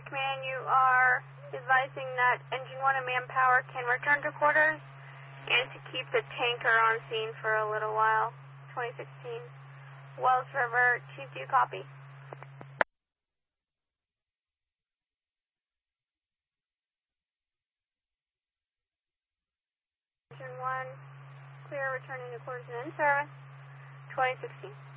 Command, you are advising that Engine 1 and Manpower can return to quarters and to keep the tanker on scene for a little while. 2016. Wells River, Chief, do you copy? Engine 1, clear, returning to quarters and in service. 2016.